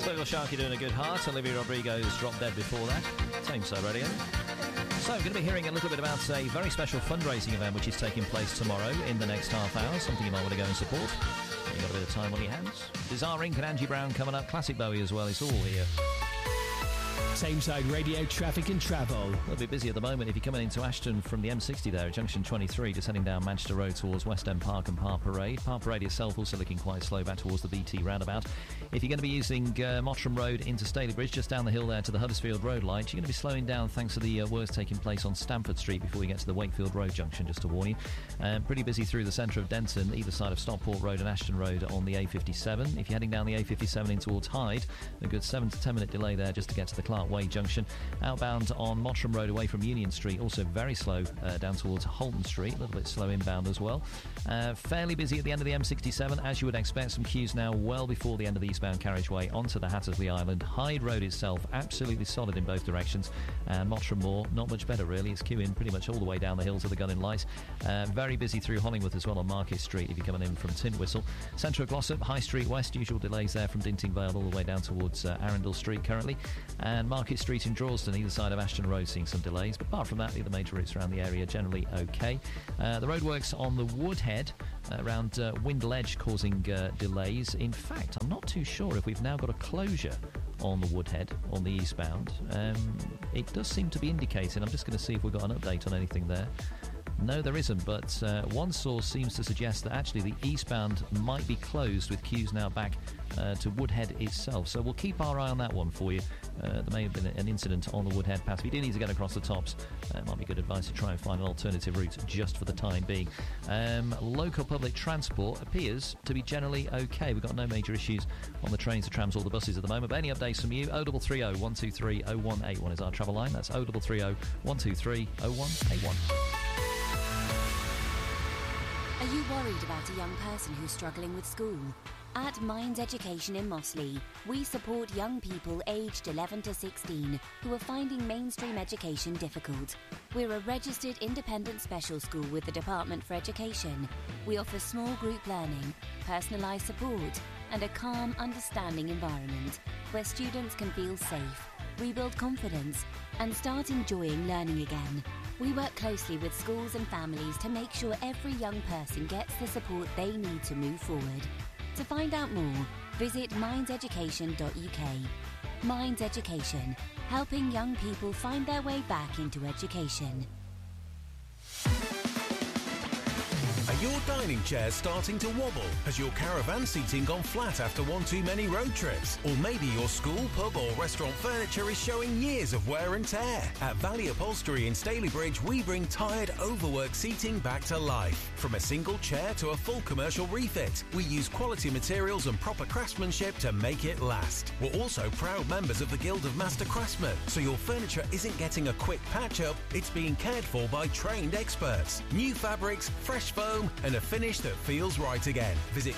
Virgil Sharkey doing a good heart. Olivia Rodrigo's Drop Dead before that. Same side radio. So, we're going to be hearing a little bit about a very special fundraising event which is taking place tomorrow in the next half hour. Something you might want to go and support. You've got a bit of time on your hands. Bizarre Inc. and Angie Brown coming up. Classic Bowie as well. It's all here. Tameside Radio Traffic and Travel. A little bit busy at the moment if you're coming into Ashton from the M60 there at Junction 23, just heading down Manchester Road towards West End Park and Park Parade. Park Parade itself also looking quite slow back towards the BT roundabout. If you're going to be using Mottram Road into Stalybridge, just down the hill there to the Huddersfield Road light, you're going to be slowing down thanks to the works taking place on Stamford Street before you get to the Wakefield Road junction, just to warn you. Pretty busy through the centre of Denton, either side of Stockport Road and Ashton Road on the A57. If you're heading down the A57 in towards Hyde, a good 7 to 10 minute delay there just to get to the Clark Way junction. Outbound on Mottram Road away from Union Street, also very slow down towards Holton Street, a little bit slow inbound as well. Fairly busy at the end of the M67, as you would expect. Some queues now well before the end of the eastbound carriageway onto the Hattersley Island. Hyde Road itself, absolutely solid in both directions. And Mottram Moor, not much better really. It's queuing pretty much all the way down the hill to the Gunning Light. Very busy through Hollingworth as well on Market Street if you're coming in from Tintwistle. Centre of Glossop, High Street West, usual delays there from Dinting Vale all the way down towards Arundel Street currently. And Market Street in Drawston, either side of Ashton Road, seeing some delays. But apart from that, the other major routes around the area generally okay. The roadworks on the Woodhead around Windle Edge causing delays. In fact, I'm not too sure if we've now got a closure on the Woodhead on the eastbound. It does seem to be indicating. I'm just going to see if we've got an update on anything there. No, there isn't, but one source seems to suggest that actually the eastbound might be closed with queues now back to Woodhead itself. So we'll keep our eye on that one for you. There may have been an incident on the Woodhead Pass. If you do need to get across the tops, it might be good advice to try and find an alternative route just for the time being. Local public transport appears to be generally okay. We've got no major issues on the trains, the trams, or the buses at the moment. But any updates from you, 0330 123 0181 is our travel line. That's 0330 123 0181. Are you worried about a young person who's struggling with school? At Minds Education in Mossley, we support young people aged 11 to 16 who are finding mainstream education difficult. We're a registered independent special school with the Department for Education. We offer small group learning, personalised support, and a calm, understanding environment where students can feel safe, rebuild confidence, and start enjoying learning again. We work closely with schools and families to make sure every young person gets the support they need to move forward. To find out more, visit mindseducation.uk. Minds Education, helping young people find their way back into education. Are your dining chairs starting to wobble? Has your caravan seating gone flat after one too many road trips? Or maybe your school, pub or restaurant furniture is showing years of wear and tear? At Valley Upholstery in Stalybridge, we bring tired, overworked seating back to life. From a single chair to a full commercial refit, we use quality materials and proper craftsmanship to make it last. We're also proud members of the Guild of Master Craftsmen, so your furniture isn't getting a quick patch-up, it's being cared for by trained experts. New fabrics, fresh foam, and a finish that feels right again. Visit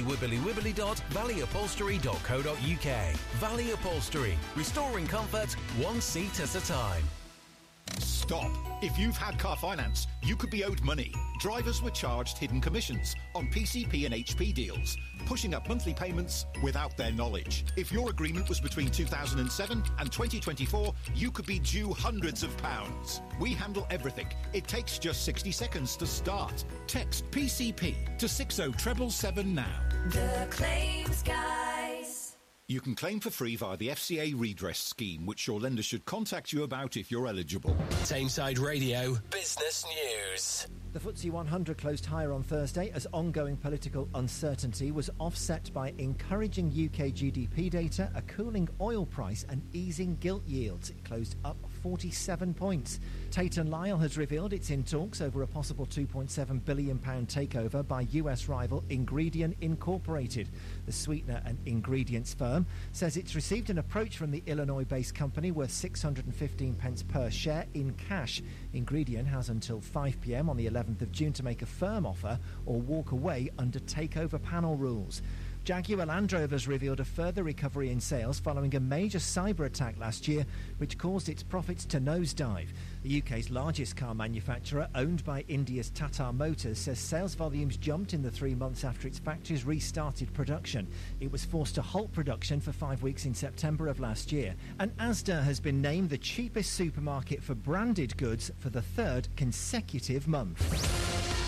wibbly.valleyupholstery.co.uk. Valley Upholstery, restoring comfort one seat at a time. Stop. If you've had car finance, you could be owed money. Drivers were charged hidden commissions on PCP and HP deals, pushing up monthly payments without their knowledge. If your agreement was between 2007 and 2024, you could be due hundreds of pounds. We handle everything. It takes just 60 seconds to start. Text PCP to 60777 now. The Claims Guys. You can claim for free via the FCA redress scheme, which your lender should contact you about if you're eligible. Tameside Radio Business News. The FTSE 100 closed higher on Thursday as ongoing political uncertainty was offset by encouraging UK GDP data, a cooling oil price and easing gilt yields. It closed up 47 points. Tate & Lyle has revealed it's in talks over a possible £2.7 billion takeover by US rival Ingredion Incorporated. The sweetener and ingredients firm says it's received an approach from the Illinois-based company worth 615 pence per share in cash. Ingredion has until 5 p.m. on the 11th of June to make a firm offer or walk away under takeover panel rules. Jaguar Land Rover's revealed a further recovery in sales following a major cyber attack last year, which caused its profits to nosedive. The UK's largest car manufacturer, owned by India's Tata Motors, says sales volumes jumped in the 3 months after its factories restarted production. It was forced to halt production for 5 weeks in September of last year. And Asda has been named the cheapest supermarket for branded goods for the third consecutive month.